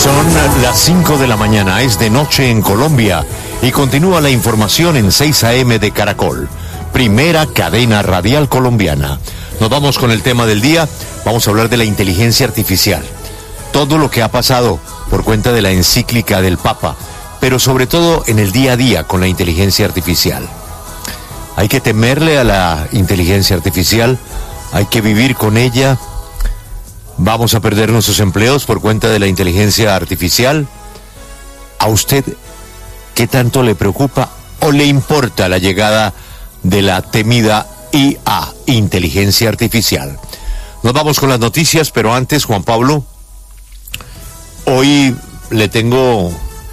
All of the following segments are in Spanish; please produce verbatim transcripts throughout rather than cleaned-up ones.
Son las cinco de la mañana, es de noche en Colombia y continúa la información en seis a eme de Caracol, primera cadena radial colombiana. Nos vamos con el tema del día, vamos a hablar de la inteligencia artificial. Todo lo que ha pasado por cuenta de la encíclica del Papa, pero sobre todo en el día a día con la inteligencia artificial. Hay que temerle a la inteligencia artificial, hay que vivir con ella. ¿Vamos a perder nuestros empleos por cuenta de la inteligencia artificial? ¿A usted qué tanto le preocupa o le importa la llegada de la temida I A, inteligencia artificial? Nos vamos con las noticias, pero antes, Juan Pablo, hoy le tengo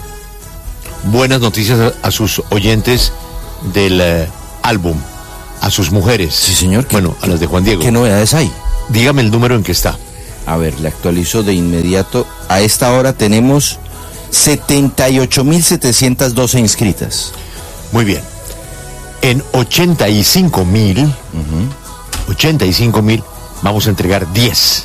buenas noticias a, a sus oyentes del eh, álbum, a sus mujeres. Sí, señor. Bueno, a las de Juan Diego. ¿Qué novedades hay? Dígame el número en que está. A ver, le actualizo de inmediato. A esta hora tenemos setenta y ocho mil setecientas doce inscritas. Muy bien. En ochenta y cinco mil, uh-huh. ochenta y cinco mil, vamos a entregar diez.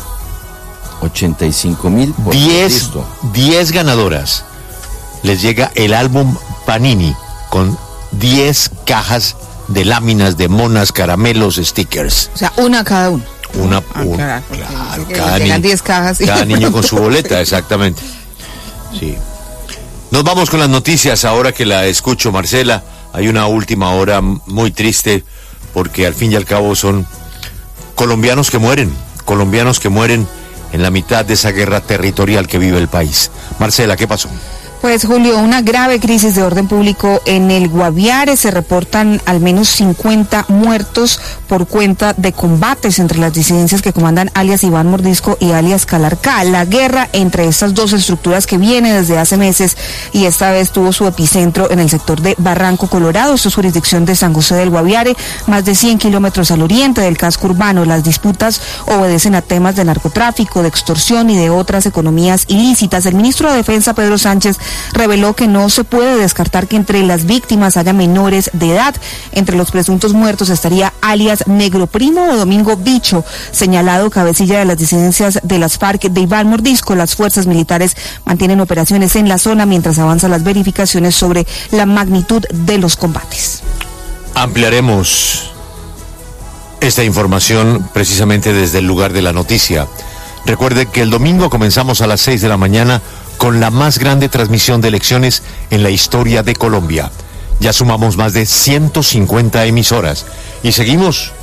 ochenta y cinco mil. diez, diez ganadoras. Les llega el álbum Panini con diez cajas de láminas de monas, caramelos, stickers. O sea, una a cada uno. Una, ah, un, claro, claro, cada, ni, diez cajas. Cada niño con su boleta, exactamente. Sí. Nos vamos con las noticias ahora que la escucho, Marcela. Hay una última hora muy triste porque al fin y al cabo son colombianos que mueren, colombianos que mueren en la mitad de esa guerra territorial que vive el país. Marcela, ¿qué pasó? Pues, Julio, una grave crisis de orden público en el Guaviare. Se reportan al menos cincuenta muertos por cuenta de combates entre las disidencias que comandan alias Iván Mordisco y alias Calarcá. La guerra entre estas dos estructuras que viene desde hace meses y esta vez tuvo su epicentro en el sector de Barranco Colorado. Esto es jurisdicción de San José del Guaviare, más de cien kilómetros al oriente del casco urbano. Las disputas obedecen a temas de narcotráfico, de extorsión y de otras economías ilícitas. El ministro de Defensa, Pedro Sánchez, reveló que no se puede descartar que entre las víctimas haya menores de edad. Entre los presuntos muertos estaría alias Negro Primo o Domingo Bicho, señalado cabecilla de las disidencias de las FARC de Iván Mordisco. Las fuerzas militares mantienen operaciones en la zona mientras avanzan las verificaciones sobre la magnitud de los combates. Ampliaremos esta información precisamente desde el lugar de la noticia. Recuerde que el domingo comenzamos a las seis de la mañana con la más grande transmisión de elecciones en la historia de Colombia. Ya sumamos más de ciento cincuenta emisoras y seguimos.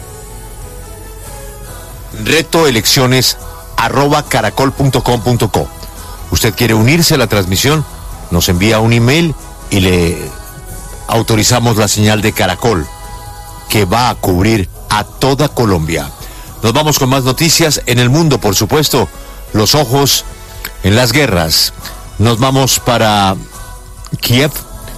Retoelecciones arroba caracol punto com punto co. Usted quiere unirse a la transmisión, nos envía un email y le autorizamos la señal de Caracol, que va a cubrir a toda Colombia. Nos vamos con más noticias en el mundo, por supuesto. Los ojos en las guerras. Nos vamos para Kiev.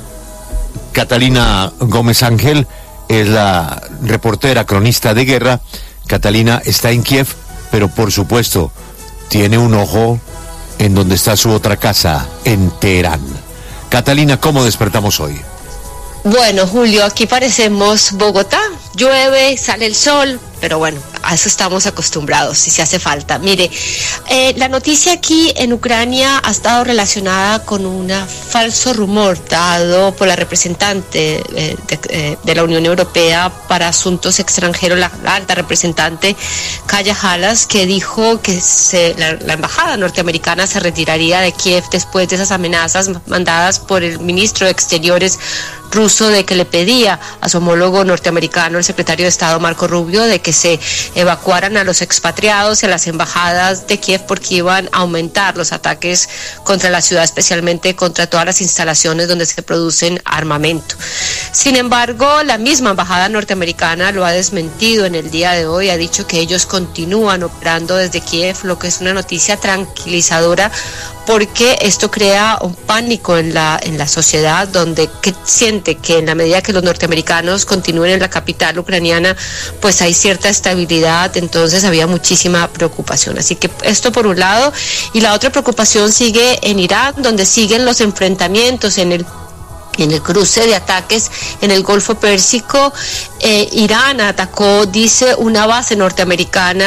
Catalina Gómez Ángel es la reportera, cronista de guerra. Catalina está en Kiev, pero por supuesto tiene un ojo en donde está su otra casa, en Teherán. Catalina, ¿cómo despertamos hoy? Bueno, Julio, aquí parecemos Bogotá. Llueve, sale el sol, pero bueno, a eso estamos acostumbrados, si se hace falta. Mire, eh, la noticia aquí en Ucrania ha estado relacionada con un falso rumor dado por la representante eh, de, eh, de la Unión Europea para Asuntos Extranjeros, la, la alta representante Kaja Kallas, que dijo que se, la, la embajada norteamericana se retiraría de Kiev después de esas amenazas mandadas por el ministro de Exteriores ruso de que le pedía a su homólogo norteamericano, el secretario de Estado Marco Rubio, de que se evacuaran a los expatriados y a las embajadas de Kiev porque iban a aumentar los ataques contra la ciudad, especialmente contra todas las instalaciones donde se producen armamento. Sin embargo, la misma embajada norteamericana lo ha desmentido en el día de hoy, ha dicho que ellos continúan operando desde Kiev, lo que es una noticia tranquilizadora porque esto crea un pánico en la en la sociedad donde que siente que en la medida que los norteamericanos continúen en la capital ucraniana, pues hay cierta estabilidad, entonces había muchísima preocupación. Así que esto por un lado, y la otra preocupación sigue en Irán, donde siguen los enfrentamientos en el en el cruce de ataques en el Golfo Pérsico. eh, Irán atacó, dice, una base norteamericana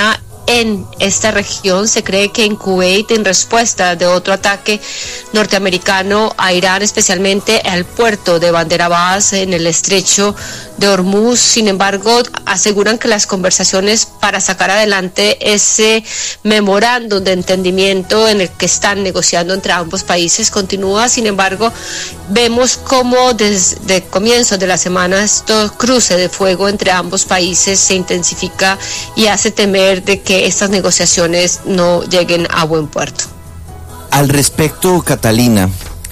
en esta región. Se cree que en Kuwait, en respuesta de otro ataque norteamericano a Irán, especialmente al puerto de Bandar Abbas en el estrecho de Hormuz. Sin embargo, aseguran que las conversaciones para sacar adelante ese memorándum de entendimiento en el que están negociando entre ambos países continúa. Sin embargo, vemos cómo desde el comienzo de la semana este cruce de fuego entre ambos países se intensifica y hace temer de que estas negociaciones no lleguen a buen puerto. Al respecto, Catalina,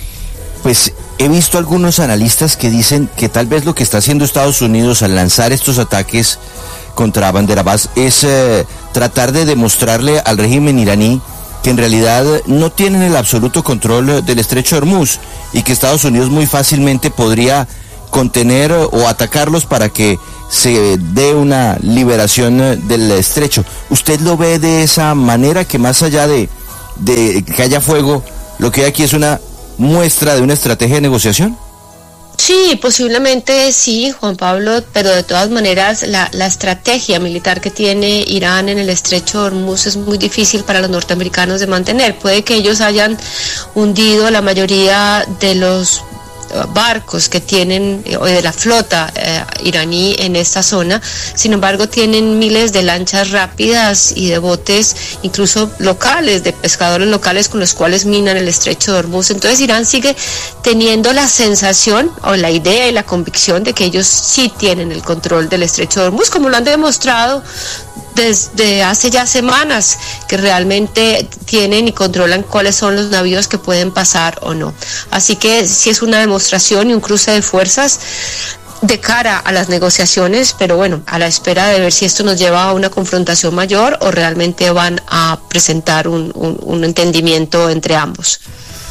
pues he visto algunos analistas que dicen que tal vez lo que está haciendo Estados Unidos al lanzar estos ataques contra Bandar Abbas es eh, tratar de demostrarle al régimen iraní que en realidad no tienen el absoluto control del estrecho de Hormuz y que Estados Unidos muy fácilmente podría contener o atacarlos para que se dé una liberación del estrecho. ¿Usted lo ve de esa manera, que más allá de, de que haya fuego, lo que hay aquí es una muestra de una estrategia de negociación? Sí, posiblemente sí, Juan Pablo, pero de todas maneras la, la estrategia militar que tiene Irán en el estrecho de Hormuz es muy difícil para los norteamericanos de mantener. Puede que ellos hayan hundido la mayoría de los barcos que tienen, o de la flota eh, iraní en esta zona. Sin embargo, tienen miles de lanchas rápidas y de botes, incluso locales, de pescadores locales con los cuales minan el estrecho de Hormuz. Entonces Irán sigue teniendo la sensación o la idea y la convicción de que ellos sí tienen el control del estrecho de Hormuz, como lo han demostrado desde hace ya semanas, que realmente tienen y controlan cuáles son los navíos que pueden pasar o no. Así que sí es una demostración y un cruce de fuerzas de cara a las negociaciones, pero bueno, a la espera de ver si esto nos lleva a una confrontación mayor o realmente van a presentar un, un, un entendimiento entre ambos.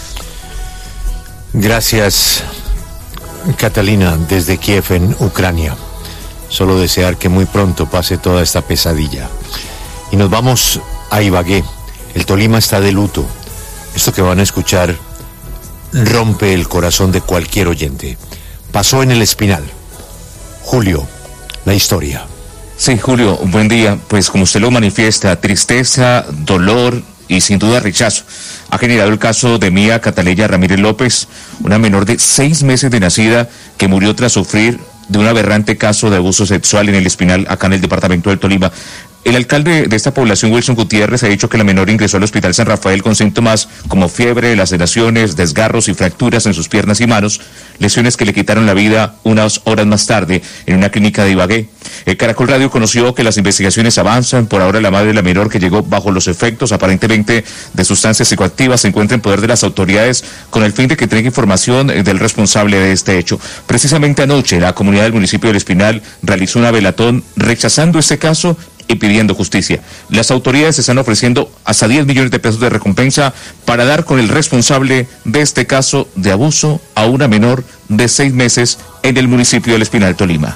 Gracias, Catalina, desde Kiev, en Ucrania. Solo desear que muy pronto pase toda esta pesadilla. Y nos vamos a Ibagué. El Tolima está de luto. Esto que van a escuchar rompe el corazón de cualquier oyente. Pasó en el Espinal. Julio, la historia. Sí, Julio, buen día. Pues como usted lo manifiesta, tristeza, dolor y sin duda rechazo ha generado el caso de Mía Cataleya Ramírez López, una menor de seis meses de nacida que murió tras sufrir de un aberrante caso de abuso sexual en el Espinal, acá en el departamento del Tolima. El alcalde de esta población, Wilson Gutiérrez, ha dicho que la menor ingresó al Hospital San Rafael con síntomas como fiebre, laceraciones, desgarros y fracturas en sus piernas y manos, lesiones que le quitaron la vida unas horas más tarde en una clínica de Ibagué. El Caracol Radio conoció que las investigaciones avanzan. Por ahora la madre de la menor, que llegó bajo los efectos aparentemente de sustancias psicoactivas, se encuentra en poder de las autoridades con el fin de que entregue información del responsable de este hecho. Precisamente anoche la comunidad del municipio del Espinal realizó una velatón rechazando este caso y pidiendo justicia. Las autoridades están ofreciendo hasta diez millones de pesos de recompensa para dar con el responsable de este caso de abuso a una menor de seis meses en el municipio del Espinal, Tolima.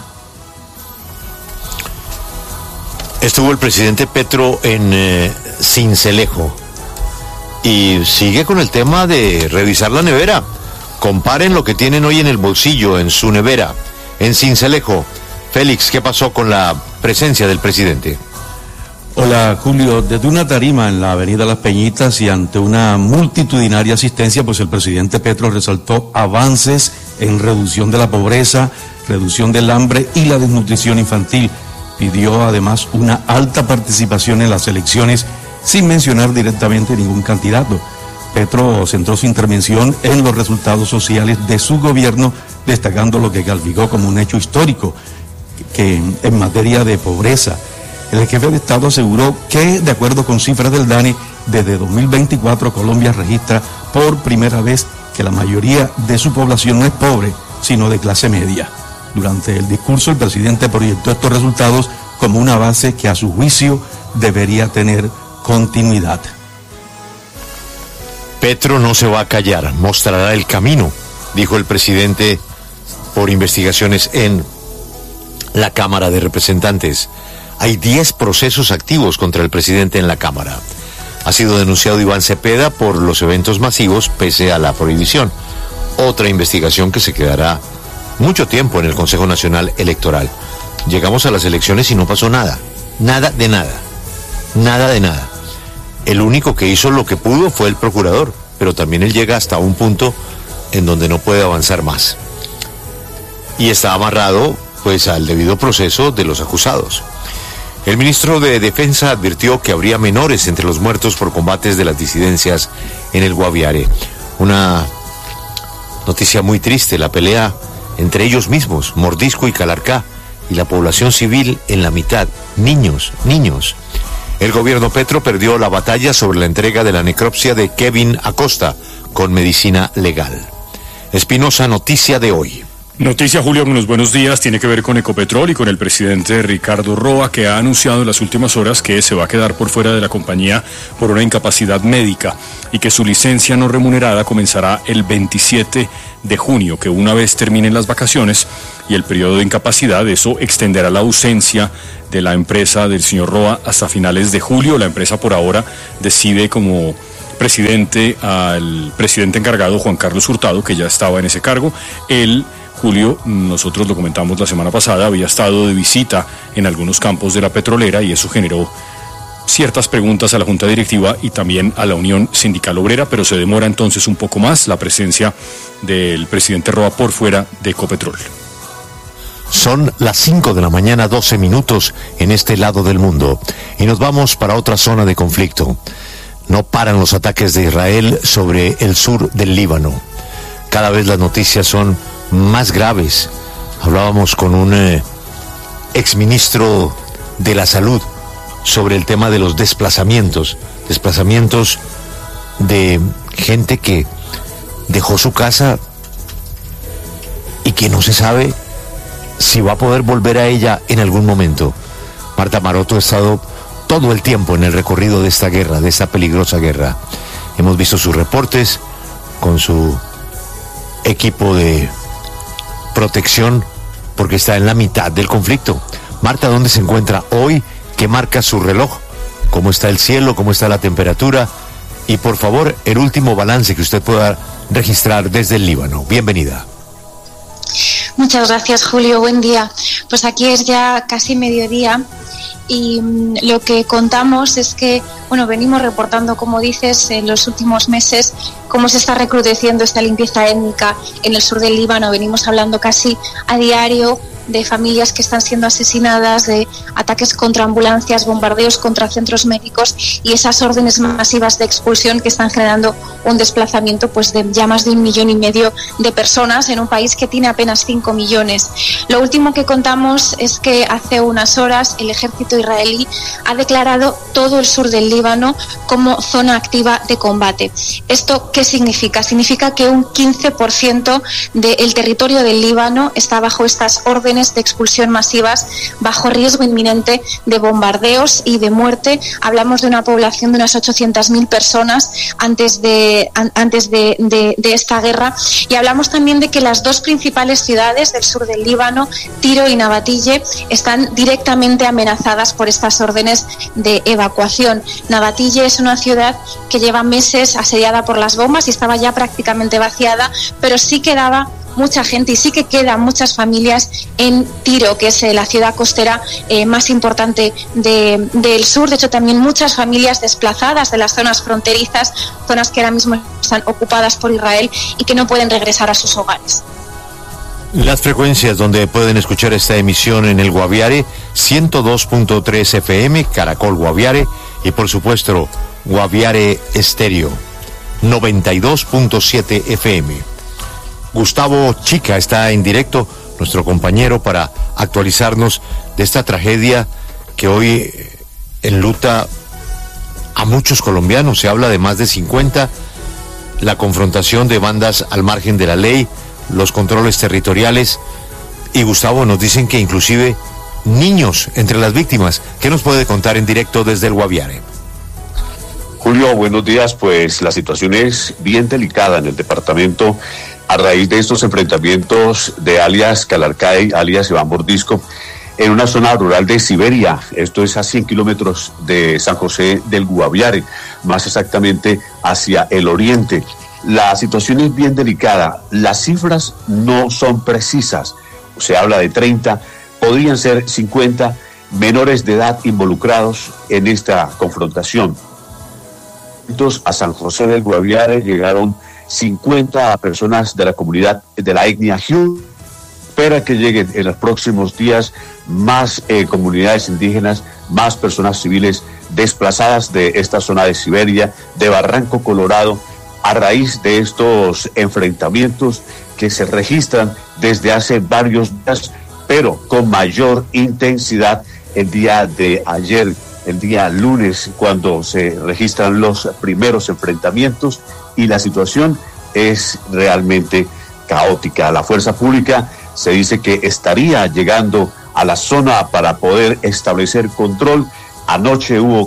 Estuvo el presidente Petro en eh, Sincelejo y sigue con el tema de revisar la nevera. Comparen lo que tienen hoy en el bolsillo, en su nevera, en Sincelejo. Félix, ¿qué pasó con la presencia del presidente? Hola, Julio. Desde una tarima en la avenida Las Peñitas y ante una multitudinaria asistencia, pues el presidente Petro resaltó avances en reducción de la pobreza, reducción del hambre y la desnutrición infantil. Pidió además una alta participación en las elecciones sin mencionar directamente ningún candidato. Petro centró su intervención en los resultados sociales de su gobierno, destacando lo que calificó como un hecho histórico, que en materia de pobreza, el jefe de Estado aseguró que, de acuerdo con cifras del DANE, desde dos mil veinticuatro Colombia registra por primera vez que la mayoría de su población no es pobre, sino de clase media. Durante el discurso, el presidente proyectó estos resultados como una base que, a su juicio, debería tener continuidad. Petro no se va a callar, mostrará el camino, dijo el presidente por investigaciones en la Cámara de Representantes. Hay diez procesos activos contra el presidente en la Cámara. Ha sido denunciado Iván Cepeda por los eventos masivos pese a la prohibición. Otra investigación que se quedará mucho tiempo en el Consejo Nacional Electoral. Llegamos a las elecciones y no pasó nada. Nada de nada. Nada de nada. El único que hizo lo que pudo fue el procurador, pero también él llega hasta un punto en donde no puede avanzar más. Y está amarrado, pues, al debido proceso de los acusados. El ministro de Defensa advirtió que habría menores entre los muertos por combates de las disidencias en el Guaviare. Una noticia muy triste, la pelea entre ellos mismos, Mordisco y Calarcá, y la población civil en la mitad, niños, niños. El gobierno Petro perdió la batalla sobre la entrega de la necropsia de Kevin Acosta con medicina legal. Espinosa, noticia de hoy. Noticia, Julio, con los buenos días, tiene que ver con Ecopetrol y con el presidente Ricardo Roa, que ha anunciado en las últimas horas que se va a quedar por fuera de la compañía por una incapacidad médica y que su licencia no remunerada comenzará el veintisiete de junio, que una vez terminen las vacaciones y el periodo de incapacidad, eso extenderá la ausencia de la empresa del señor Roa hasta finales de julio. La empresa por ahora decide como presidente al presidente encargado Juan Carlos Hurtado, que ya estaba en ese cargo. Él, Julio, nosotros lo comentamos la semana pasada, había estado de visita en algunos campos de la petrolera y eso generó ciertas preguntas a la Junta Directiva y también a la Unión Sindical Obrera, pero se demora entonces un poco más la presencia del presidente Roa por fuera de Ecopetrol. Son las cinco de la mañana, doce minutos en este lado del mundo, y nos vamos para otra zona de conflicto. No paran los ataques de Israel sobre el sur del Líbano. Cada vez las noticias son más graves. Hablábamos con un eh, exministro de la Salud sobre el tema de los desplazamientos, desplazamientos de gente que dejó su casa y que no se sabe si va a poder volver a ella en algún momento. Marta Maroto ha estado todo el tiempo en el recorrido de esta guerra, de esta peligrosa guerra. Hemos visto sus reportes con su equipo de protección porque está en la mitad del conflicto. Marta, ¿dónde se encuentra hoy? ¿Qué marca su reloj? ¿Cómo está el cielo? ¿Cómo está la temperatura? Y por favor, el último balance que usted pueda registrar desde el Líbano. Bienvenida. Muchas gracias, Julio. Buen día. Pues aquí es ya casi mediodía y mmm, lo que contamos es que, bueno, venimos reportando, como dices, en los últimos meses cómo se está recrudeciendo esta limpieza étnica en el sur del Líbano. Venimos hablando casi a diario de familias que están siendo asesinadas, de ataques contra ambulancias, bombardeos contra centros médicos y esas órdenes masivas de expulsión que están generando un desplazamiento pues de ya más de un millón y medio de personas en un país que tiene apenas cinco millones. Lo último que contamos es que hace unas horas el ejército israelí ha declarado todo el sur del Líbano como zona activa de combate. ¿Esto qué significa? Significa que un quince por ciento del territorio del Líbano está bajo estas órdenes de expulsión masivas, bajo riesgo inminente de bombardeos y de muerte. Hablamos de una población de unas ochocientas mil personas antes de an, antes de, de, de esta guerra, y hablamos también de que las dos principales ciudades del sur del Líbano, Tiro y Nabatille, están directamente amenazadas por estas órdenes de evacuación. Nabatille es una ciudad que lleva meses asediada por las bombas y estaba ya prácticamente vaciada, pero sí quedaba mucha gente y sí que quedan muchas familias en Tiro, que es eh, la ciudad costera eh, más importante de, del sur. De hecho, también muchas familias desplazadas de las zonas fronterizas, zonas que ahora mismo están ocupadas por Israel y que no pueden regresar a sus hogares. Las frecuencias donde pueden escuchar esta emisión en el Guaviare, ciento dos punto tres F M, Caracol Guaviare, y por supuesto Guaviare Estéreo, noventa y dos punto siete F M. Gustavo Chica está en directo, nuestro compañero, para actualizarnos de esta tragedia que hoy enluta a muchos colombianos. Se habla de más de cincuenta, la confrontación de bandas al margen de la ley, los controles territoriales, y Gustavo, nos dicen que inclusive niños entre las víctimas. ¿Qué nos puede contar en directo desde el Guaviare? Julio, buenos días. Pues la situación es bien delicada en el departamento a raíz de estos enfrentamientos de alias Calarcá y alias Iván Mordisco en una zona rural de Siberia. Esto es a cien kilómetros de San José del Guaviare, más exactamente hacia el oriente. La situación es bien delicada. Las cifras no son precisas. Se habla de treinta, podrían ser cincuenta. menores de edad involucrados en esta confrontación. A San José del Guaviare llegaron cincuenta personas de la comunidad de la etnia Hu. Espera que lleguen en los próximos días más eh, comunidades indígenas, más personas civiles desplazadas de esta zona de Siberia, de Barranco Colorado, a raíz de estos enfrentamientos que se registran desde hace varios días, pero con mayor intensidad el día de ayer, el día lunes, cuando se registran los primeros enfrentamientos, y la situación es realmente caótica. La fuerza pública se dice que estaría llegando a la zona para poder establecer control. Anoche hubo,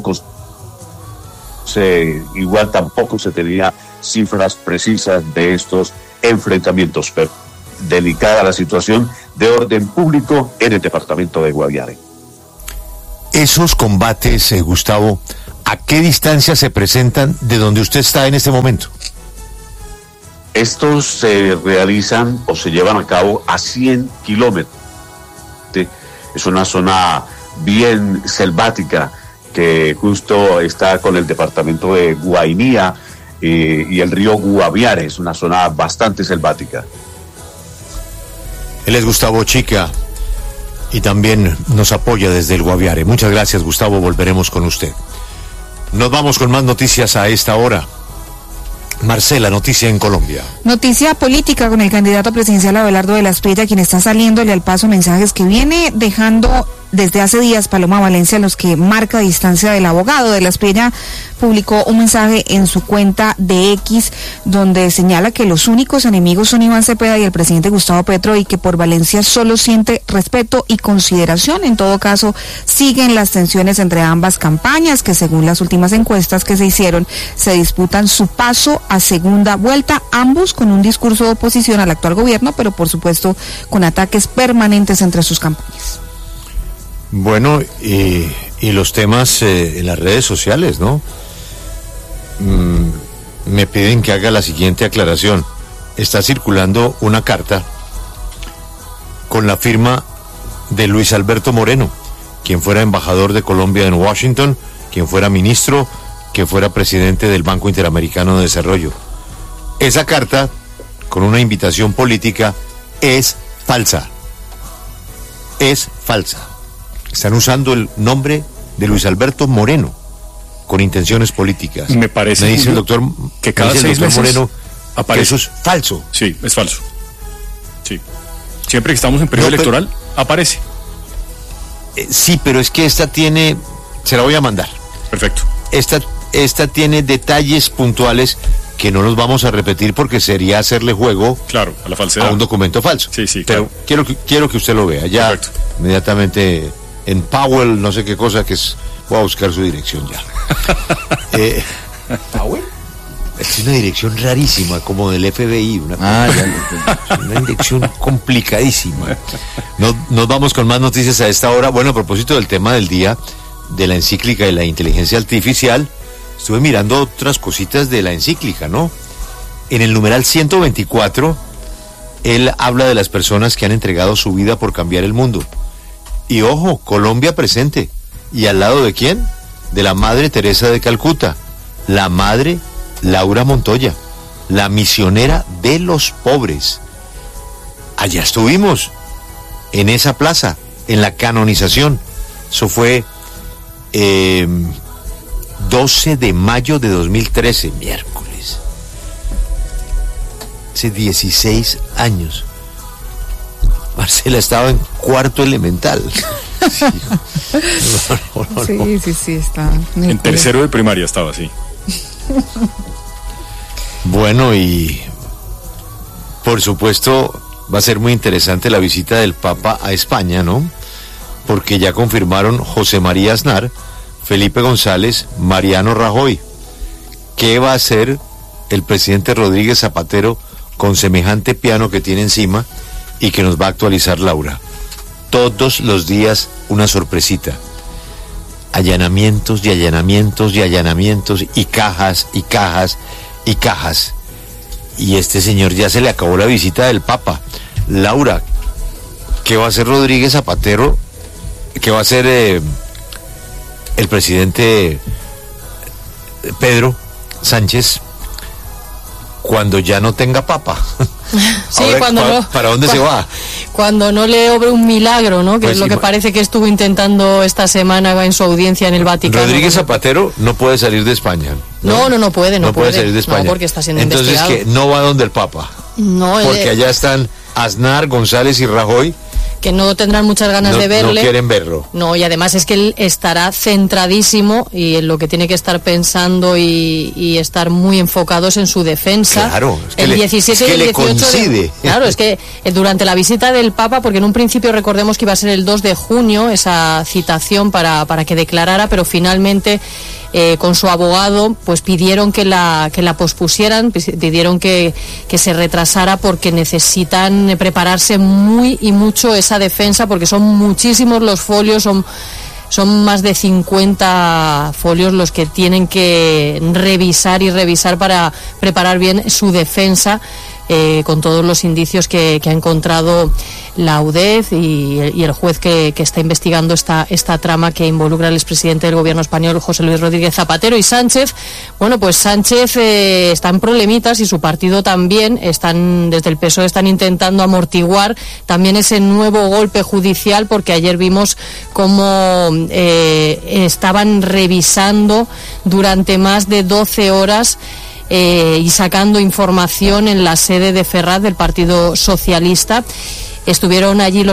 se, igual tampoco se tenía cifras precisas de estos enfrentamientos, pero delicada la situación de orden público en el departamento de Guaviare. Esos combates, eh, Gustavo, ¿a qué distancia se presentan de donde usted está en este momento? Estos se realizan o se llevan a cabo a cien kilómetros. Es una zona bien selvática que justo está con el departamento de Guainía eh, y el río Guaviare. Es una zona bastante selvática. Él es Gustavo Chica y también nos apoya desde el Guaviare. Muchas gracias, Gustavo, volveremos con usted. Nos vamos con más noticias a esta hora. Marcela, noticia en Colombia. Noticia política con el candidato presidencial Abelardo de la Espriella, quien está saliéndole al paso mensajes que viene dejando desde hace días Paloma Valencia, los que marca distancia del abogado. De la Espriella publicó un mensaje en su cuenta de X donde señala que los únicos enemigos son Iván Cepeda y el presidente Gustavo Petro, y que por Valencia solo siente respeto y consideración. En todo caso, siguen las tensiones entre ambas campañas, que según las últimas encuestas que se hicieron, se disputan su paso a segunda vuelta, ambos con un discurso de oposición al actual gobierno, pero por supuesto con ataques permanentes entre sus campañas. Bueno, y, y los temas eh, en las redes sociales, ¿no? Mm, me piden que haga la siguiente aclaración. Está circulando una carta con la firma de Luis Alberto Moreno, quien fuera embajador de Colombia en Washington, quien fuera ministro, que fuera presidente del Banco Interamericano de Desarrollo. Esa carta, con una invitación política, es falsa. Es falsa. Están usando el nombre de Luis Alberto Moreno con intenciones políticas. Me parece, me dice el doctor que cada dice el seis doctor meses Moreno aparece. Que eso es falso. Sí, es falso. Sí. Siempre que estamos en periodo no, electoral, pero, aparece. Eh, sí, pero es que esta tiene, se la voy a mandar. Perfecto. Esta, esta tiene detalles puntuales que no los vamos a repetir porque sería hacerle juego, claro, a la falsedad, a un documento falso. Sí, sí, pero claro. quiero que quiero que usted lo vea. Ya perfecto. Inmediatamente en Powell, no sé qué cosa, que es, voy a buscar su dirección ya. eh, ¿Powell? Es una dirección rarísima, como del F B I, una, ah, ya, una dirección complicadísima. Nos, nos vamos con más noticias a esta hora. Bueno, a propósito del tema del día, de la encíclica de la inteligencia artificial, estuve mirando otras cositas de la encíclica, ¿no? En el numeral ciento veinticuatro, él habla de las personas que han entregado su vida por cambiar el mundo. Y ojo, Colombia presente. ¿Y al lado de quién? De la Madre Teresa de Calcuta, la Madre Laura Montoya, la misionera de los pobres. Allá estuvimos, en esa plaza, en la canonización. Eso fue eh, doce de mayo de dos mil trece, miércoles. Hace dieciséis años. Marcela estaba en cuarto elemental. Sí, no, no, no, sí, no. sí, sí, está. En tercero de primaria estaba así. Bueno, y por supuesto va a ser muy interesante la visita del Papa a España, ¿no? Porque ya confirmaron José María Aznar, Felipe González, Mariano Rajoy. ¿Qué va a hacer el presidente Rodríguez Zapatero con semejante piano que tiene encima y que nos va a actualizar Laura? Todos los días una sorpresita. Allanamientos y allanamientos y allanamientos y cajas y cajas y cajas. Y este señor ya se le acabó la visita del Papa. Laura, ¿qué va a hacer Rodríguez Zapatero que va a ser eh, el presidente Pedro Sánchez cuando ya no tenga papa. Sí, Ahora, cuando ¿para, no, ¿para dónde cuando, se va? Cuando no le obre un milagro, ¿no? Que Pues es lo sí, que parece que estuvo intentando esta semana en su audiencia en el Vaticano. Rodríguez Zapatero no puede salir de España. No, no, no, no puede, no, no puede, puede salir de España. No, porque está siendo Entonces, investigado. que no va donde el Papa. No, porque eh, allá están Aznar, González y Rajoy. Que no tendrán muchas ganas no, de verle. No quieren verlo. No, y además es que él estará centradísimo y en lo que tiene que estar pensando y, y estar muy enfocados en su defensa. Claro, es que el le, diecisiete es que y el le dieciocho coincide. de, claro, es que durante la visita del Papa, porque en un principio recordemos que iba a ser el dos de junio esa citación para, para que declarara, pero finalmente eh, con su abogado pues pidieron que la que la pospusieran, pidieron que, que se retrasara porque necesitan prepararse muy y mucho esa defensa, porque son muchísimos los folios, son son más de cincuenta folios los que tienen que revisar y revisar para preparar bien su defensa, eh, con todos los indicios que, que ha encontrado la U D E F y, y el juez que, que está investigando esta, esta trama que involucra al expresidente del gobierno español, José Luis Rodríguez Zapatero. Y Sánchez, bueno, pues Sánchez eh, está en problemitas y su partido también, están desde el P S O E están intentando amortiguar también ese nuevo golpe judicial, porque ayer vimos cómo eh, estaban revisando durante más de doce horas Eh, y sacando información en la sede de Ferraz del Partido Socialista. Estuvieron allí los